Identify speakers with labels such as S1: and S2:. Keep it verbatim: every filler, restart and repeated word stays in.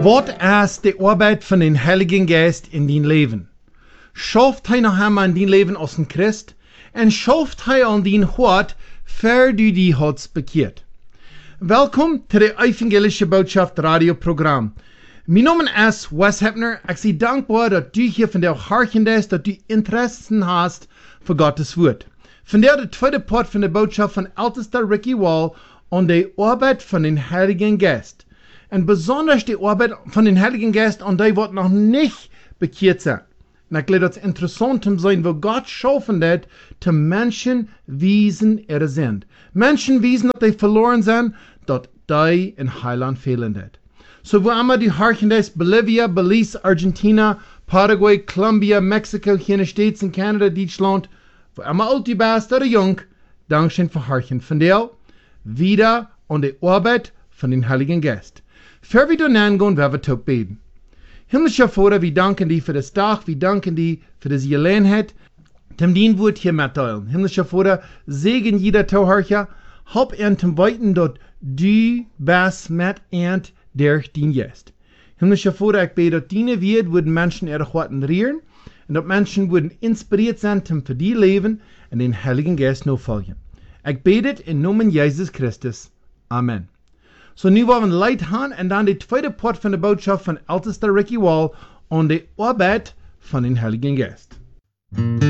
S1: Wat ist die Arbeit von den Heiligen Geist in dein Leben? Schafft hij noch einmal in dein Leben als ein Christ? En schafft hij an dein Hort, für du die Herz bekehrt? Welkom to de Evangelische Botschaft radioprogram. Mijn naam is Wes Hepner. Ik zie dankbaar dat u hier vandaag hartend is, dat u interesse hast voor Gottes Woord. Vandaag de tweede part van de boodschap van Ältester Ricky Wall aan de arbeid van den Heiligen Geist. En besonders die arbeid van den Heiligen Geist aan die wat nog niet bekehrt zijn. En ik glaube, dat het interessant om zijn, wo Gott schaffen hat, te Menschen wiesen er sind. Menschen wiesen, dat die verloren zijn, dat die in Heiland fehlen hat. So wo immer die hartend ist, Bolivia, Belize, Argentina, Paraguay, Colombia, Mexico, United States und Canada, Deutschland, wo immer alt die bist oder jung, Dankeschön für hartend von dir, wieder an die Arbeit von den Heiligen Geist. Für wir dann angehen, werden wir tot beten. Himmlischer Vater, wir danken dir für das Tag, wir danken dir für das Gelegenheit, dem dien Wort hier mitteilen. Himmlischer Vater, segen jeder Tauhörcher, help ihn zum Weiten, dort du bist mit und durch den Geist. Himmlischer Vater, ich bete, dass deine Wort würden Menschen ihre Worte rühren und dass Menschen würden inspiriert sein, zum für die leben und den Heiligen Geist nachfolgen. Ich bete in Namen Jesus Christus. Amen. So, nu wollen wir Leid haben und dann die zweite Part von der Botschaft von Ältester Ricky Wall und die Arbeit von den Heiligen Geist.